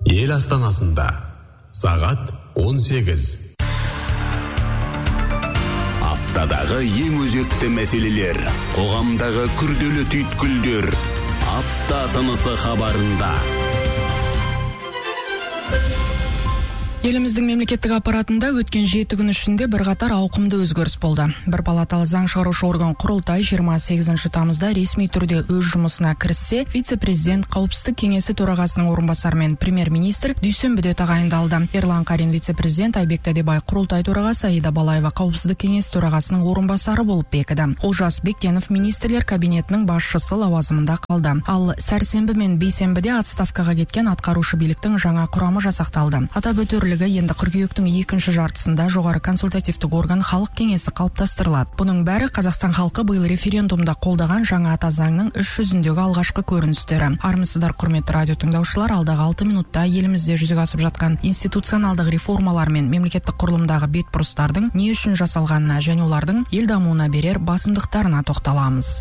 Ел астанасында сағат 18. Аптадағы ең өзекті мәселелер, қоғамдағы күрделі түйткілдер, апта тынысы хабарында. Еліміздің мемлекеттік аппаратында өткен 7 күн ішінде бірқатар ауқымды өзгеріс болды. Bir палаталы заң шығарушы орган құрылтай 28 тамызда ресми түрде өз жұмысына кіріссе, вице-президент қауіпсіздік кеңесі төрағасының орынбасары мен премьер-министр дүйсенбіде тағайындалды. Ерлан Қарин вице-президент, Айбек Тәдебай құрылтай төрағасы, Аида Балаева қауіпсіздік кеңесі төрағасының орынбасары болып бекіді. Олжас Бектенов министрлер кабинетінің басшысы лауазымында қалды. Ал сәрсенбі мен бейсенбіде отставкаға кеткен атқарушы биліктің жаңа құрамы жасақталды. Атап өтерлігі енді қыркүйектің екінші жартысында жоғары консультативтік орган халық кеңесі қалыптастырылады. Бұның бәрі Қазақстан халқы биыл референдумда қолдаған жаңа ата заңның іс жүзіндегі алғашқы көріністері. Армысыздар, құрметті радио тыңдаушылар, алдағы 6 минутта елімізде жүзеге асып жатқан институционалдық реформалар мен мемлекеттік құрылымдағы бетбұрыстардың не үшін жасалғанына және олардың ел дамуына берер басымдықтарына тоқталамыз.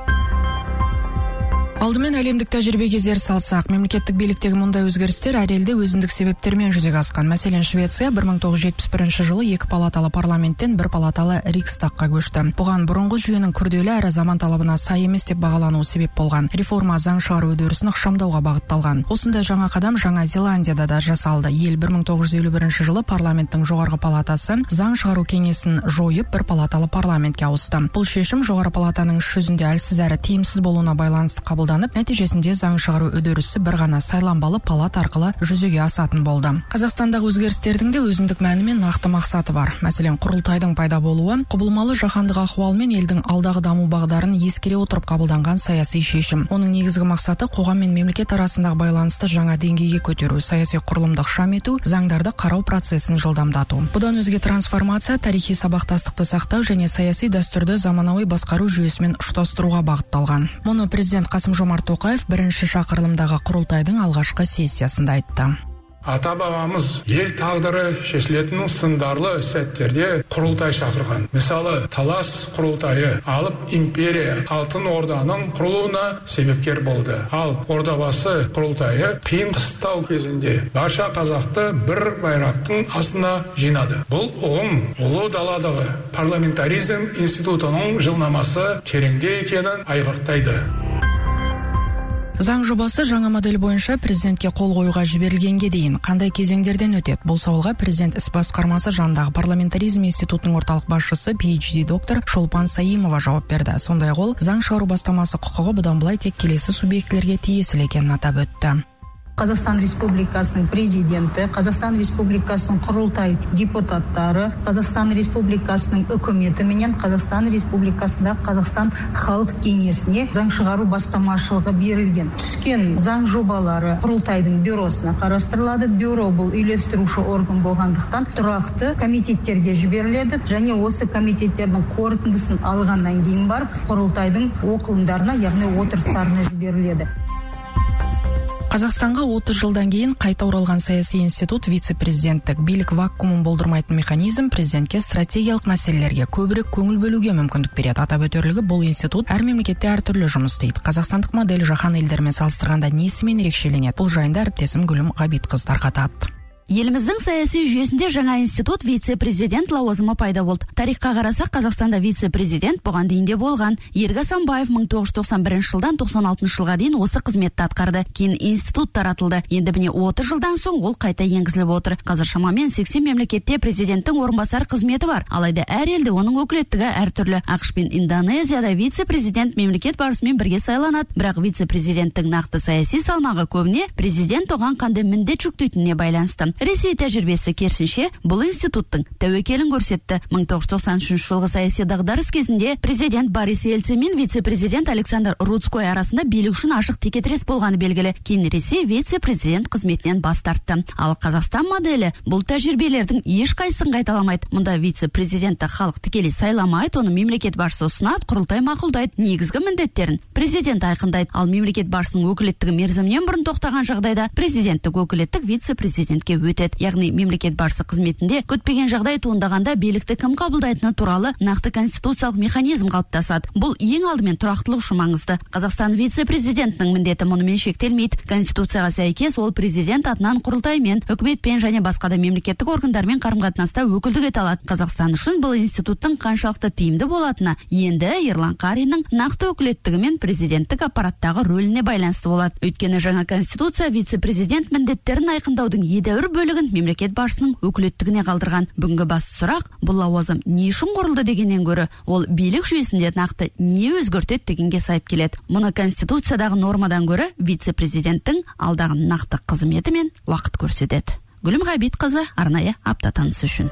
Алдымен әлемдік тәжірибеге зер салсақ, мемлекеттік биліктегі мұндай өзгерістер әр елде өзіндік себептермен жүзеге асқан. Мәселен, Швеция 1971 жылы 2 палаталы парламенттен 1 палаталы Рикстагқа көшті. Бұған бұрынғы жүйенің күрделі әрі заман талабына сай емес деп бағалануы себеп болған. Реформа заң шығару үдерісін ықшамдауға бағытталған. Осындай жаңа қадам Жаңа Зеландияда да жасалды. Ел 1951 жылы парламенттің жоғарғы палатасы заң шығару кеңесін жойып 1 палаталы парламентке ауысты. Бұл шешім жоғары палатаның іс жүзінде әлсіз әрі тиімсіз болуына байланысты қабылданып, нәтижесінде заң шығару үдерісі бір ғана сайланбалы палат арқылы жүзеге асатын болды. Қазақстандағы өзгерістердің де өзіндік мәні мен нақты мақсаты бар. Мәселен, құрылтайдың пайда болуы құбылмалы жаһандық ахуал мен елдің алдағы даму бағдарын ескере отырып қабылданған саяси шешім. Оның негізгі мақсаты қоғам мен мемлекет арасындағы байланысты жаңа деңгейге көтеру, саяси құрылымды ықшам ету, заңдарды қарау процесін жылдамдату. Бұдан өзге трансформация, тарихи сабақтастықты сақтау және саяси дәстүрді заманауи басқару жүйесімен ұштастыруға бағытталған. Мұны президент Қасым-Жомарт Тоқаев бірінші шақырылымдағы құрылтайдың алғашқы сессиясында айтты. Ата-бабамыз ел тағдыры шешілетін сындарлы сәттерде құрылтай шақырған. Мысалы, Талас құрылтайы алып империя Алтын Орданың құрылуына себепкер болды. Ал Ордабасы құрылтайы қиын қыстау кезінде барша қазақты бір байрақтың астына жинады. Бұл ұғым ұлы даладағы парламентаризм институтының жылнамасы тереңде екенін айғақтайды. Заң жобасы жаңа модель бойынша президентке қол қоюға жіберілгенге дейін қандай кезеңдерден өтеді? Бұл сауалға президент іс басқармасы жанындағы парламентаризм институтының орталық басшысы PhD доктор Шолпан Саимова жауап берді. Сондай-ақ ол заң шығару бастамасы құқығы бұдан былай тек келесі субъектілерге тиесілі екенін атап өтті. Қазақстан Республикасының президенті, Қазақстан Республикасының құрылтай депутаттары, Қазақстан Республикасының үкіметі менен Қазақстан Республикасында Қазақстан халық кеңесіне заң шығару бастамашылығы берілген. Түскен заң жобалары құрылтайдың бюросына қарастырылады. Бюро бұл үйлестіруші орган болғандықтан тұрақты комитеттерге жіберіледі және осы комитеттердің қорытындысын алғаннан кейін барып құрылтайдың оқылымдарына, яғни отырыстарына жіберіледі. Қазақстанға 30 жылдан кейін қайта оралған саяси институт вице-президенттік билік вакуумын болдырмайтын механизм президентке стратегиялық мәселелерге көбірек көңіл бөлуге мүмкіндік береді. Атап өтерлігі, бұл институт әр мемлекетте әртүрлі жұмыс істейді. Қазақстандық модель жаһан елдерімен салыстырғанда несімен ерекшеленеді? Бұл жайында әріптесім Гүлім Ғабитқызы тарқатады. Еліміздің саяси жүйесінде жаңа институт вице-президент лауазымы пайда болды. Тарихқа қарасақ, Қазақстанда вице-президент бұған дейінде болған. Ергі Асанбаев 1991 жылдан 96 жылға дейін осы қызметті атқарды. Кейін институт таратылды. Енді міне 30 жылдан соң ол қайта енгізіліп отыр. Қазір шамамен 80 мемлекетте президенттің орынбасар қызметі бар. Алайда әр елде оның өкілеттігі әртүрлі. ақш пен Индонезияда вице-президент мемлекет барысымен бірге сайланады. Бірақ вице-президенттің нақты саяси салмағы көбіне президент оған қандай міндет жүктейтініне байланысты. Ресей тәжірибесі керісінше бұл институттың тәуекелін көрсетті. 1993 жылғы саяси дағдарыс кезінде президент Борис Ельцин мен вице-президент Александр Рудской арасында билік үшін ашық текетірес болғаны белгілі. Кейін Ресей вице-президент қызметінен бас тартты. Ал Қазақстан моделі бұл тәжірибелердің ешқайсысын қайталамайды. Мұнда вице-президентті халық тікелей сайламайды, оны мемлекет басшысы ұсынады, құрылтай мақұлдайды. Негізгі міндеттерін президент айқындайды. Ал мемлекет басшысының өкілеттігі мерзімінен бұрын тоқтаған жағдайда президенттік өкілеттік вице-президентке өтеді. Яғни мемлекет басшысы қызметінде күтпеген жағдай туындағанда билікті кім қабылдайтыны туралы нақты конституциялық механизм қалыптасады. Бұл ең алдымен тұрақтылық үшін маңызды. Қазақстан вице-президентінің міндеті мұнымен шектелмейді. Конституцияға сәйкес ол президент атынан құрылтаймен, үкіметпен және басқа да мемлекеттік органдармен қарым-қатынаста өкілдік ете алады. Қазақстан үшін бұл институттың қаншалықты тиімді болатыны енді Ерлан Қариннің нақты өкілеттігі мен президенттік аппараттағы рөліне байланысты болады. Өйткені жаңа конституция вице-президент міндеттерін айқындаудың едәуір бөлігін мемлекет басшысының өкілеттігіне қалдырған. Бүгінгі басты сұрақ бұл лауазым не үшін құрылды дегеннен гөрі, ол билік жүйесінде нақты не өзгертеді дегенге сайып келеді. Мұны конституциядағы нормадан гөрі вице-президенттің алдағы нақты қызметі мен уақыт көрсетеді. Гүлім Ғабитқызы, арнайы апта танысы үшін.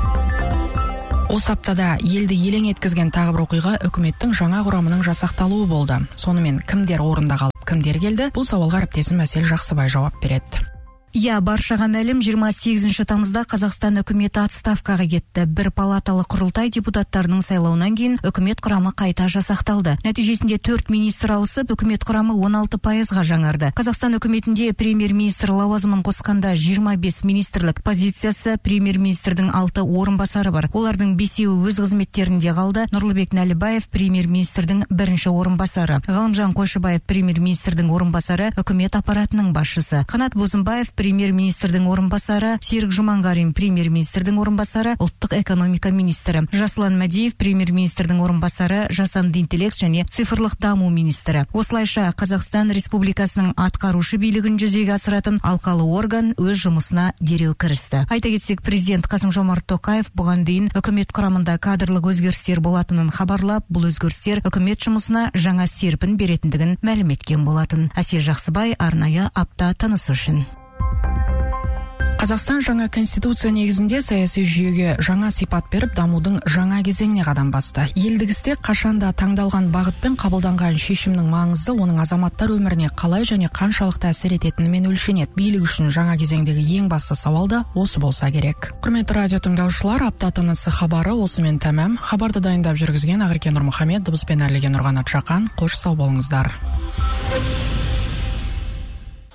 Осы аптада елді елең еткізген тағы бір оқиға үкіметтің жаңа құрамының жасақталуы болды. Сонымен кімдер орында қалып, кімдер келді? Бұл сауалға әріптесім Әсел Жақсыбай жауап береді. Баршаға мәлім 28 тамызда Қазақстан үкіметі отставкаға кетті. Бір палаталы құрылтай депутаттарының сайлауынан кейін үкімет құрамы қайта жасақталды. Нәтижесінде 4 министр ауысып, үкімет құрамы 16%-ға жаңарды. Қазақстан үкіметінде премьер-министр лауазымын қосқанда 25 министрлік позициясы, премьер-министрдің 6 орынбасары бар. Олардың 5-еуі өз қызметтерінде қалды. Нұрлыбек Нәлібаев премьер-министрдің 1-ші орынбасары. Ғалымжан Қойшыбаев премьер-министрдің орынбасары, үкімет аппаратының басшысы. Қанат Бозымбаев премьер-министрдің орынбасары, Серік Жұманғарин премьер-министрдің орынбасары, ұлттық экономика министрі. Жаслан Мәдиев премьер-министрдің орынбасары, жасанды интеллект және цифрлық даму министрі. Осылайша Қазақстан Республикасының атқарушы билігін жүзеге асыратын алқалы орган өз жұмысына дереу кірісті. Айта кетсек, президент Қасым-Жомарт Тоқаев бұған дейін үкімет құрамында кадрлық өзгерістер болатынын хабарлап, бұл өзгерістер үкімет жұмысына жаңа серпін беретіндігін мәлім еткен болатын. Әсел Жақсыбай, арнайы апта танысы үшін. Қазақстан жаңа конституция негізінде саяси жүйеге жаңа сипат беріп, дамудың жаңа кезеңіне қадам басты. Елдік істе қашанда таңдалған бағытпен қабылданған шешімнің маңызы оның азаматтар өміріне қалай және қаншалықты әсер ететінімен өлшенеді. Билік үшін жаңа кезеңдегі ең басты сауал да осы болса керек. Құрметті радио тыңдаушылар, апта тынысы хабары осымен тәмам. Хабарды дайындап жүргізген Ақерке Нұрмұхамед, дыбыспен әрлеген Нұрғанат Жақан. Қош сау болыңыздар.